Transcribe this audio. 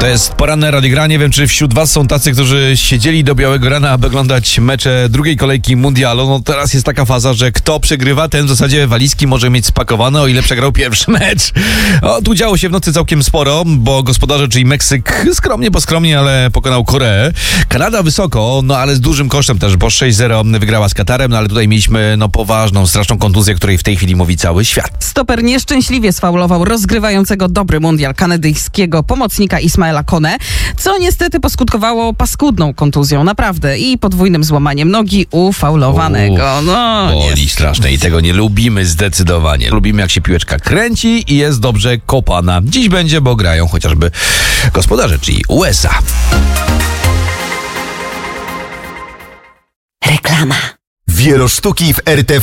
To jest poranne Radia. Nie wiem, czy wśród was są tacy, którzy siedzieli do białego rana, aby oglądać mecze drugiej kolejki mundialu. No teraz jest taka faza, że kto przegrywa, ten w zasadzie walizki może mieć spakowane, o ile przegrał pierwszy mecz. O, tu działo się w nocy całkiem sporo, bo gospodarze, czyli Meksyk, skromnie, ale pokonał Koreę. Kanada wysoko, no ale z dużym kosztem też, bo 6-0 wygrała z Katarem, no ale tutaj mieliśmy poważną, straszną kontuzję, której w tej chwili mówi cały świat. Stoper nieszczęśliwie sfaulował rozgrywającego dobry mundial kanadyjskiego pomocnika Ismaela Kone, co niestety poskutkowało paskudną kontuzją, naprawdę, i podwójnym złamaniem nogi u faulowanego. Boli straszne i tego nie lubimy zdecydowanie. Lubimy, jak się piłeczka kręci i jest dobrze kopana. Dziś będzie, bo grają chociażby gospodarze, czyli USA. Reklama. Wielosztuki w RTV.